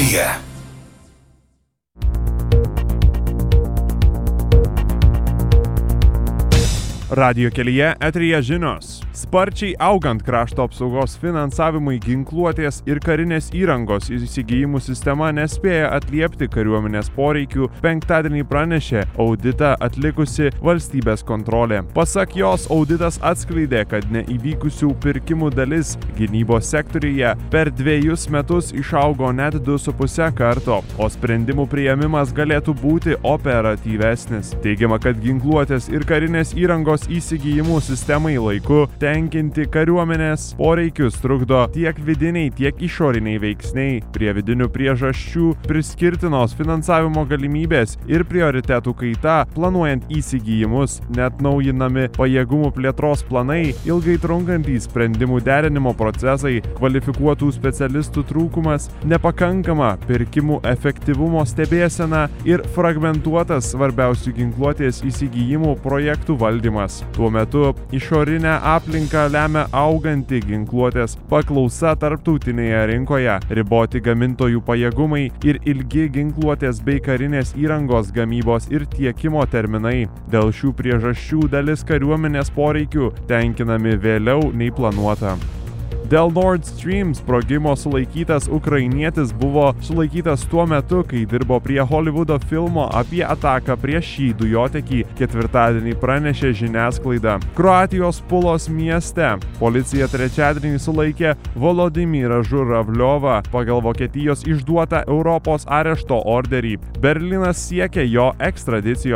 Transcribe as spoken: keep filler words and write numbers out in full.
kelyje. Radijo kelyje eteryje žinios. Sparčiai augant krašto apsaugos finansavimui, ginkluotės ir karinės įrangos įsigijimų sistema nespėja atliepti kariuomenės poreikių, penktadienį pranešė auditą atlikusi valstybės kontrolė. Pasak jos, auditas atskleidė, kad neįvykusių pirkimų dalis gynybos sektoriuje per dviejus metus išaugo net du su puse karto, o sprendimų priėmimas galėtų būti operatyvesnis. Teigiama, kad ginkluotės ir karinės įrangos įsigijimų sistemai laiku tenkinti kariuomenės poreikius trukdo tiek vidiniai, tiek išoriniai veiksniai. Prie vidinių priežasčių priskirtinos finansavimo galimybės ir prioritetų kaita, planuojant įsigijimus, net naujinami pajėgumų plėtros planai, ilgai trunkantys sprendimų derinimo procesai, kvalifikuotų specialistų trūkumas, nepakankama pirkimų efektyvumo stebėsena ir fragmentuotas svarbiausių ginkluotės įsigijimų projektų valdymas. Tuo metu išorinę aplinką lemia auganti ginkluotės paklausa tarptautinėje rinkoje, riboti gamintojų pajėgumai ir ilgi ginkluotės bei karinės įrangos gamybos ir tiekimo terminai. Dėl šių priežasčių dalis kariuomenės poreikių tenkinami vėliau nei planuota. Dėl Nord Stream sprogimo sulaikytas ukrainietis buvo sulaikytas tuo metu, kai dirbo prie Hollywoodo filmo apie ataką prieš šį dujotekį, ketvirtadienį pranešė žiniasklaida. Kroatijos Pulos mieste policija trečiadienį sulaikė Volodimirą Žuravliovą pagal Vokietijos išduotą Europos arešto orderį. Berlynas siekia jo ekstradicijos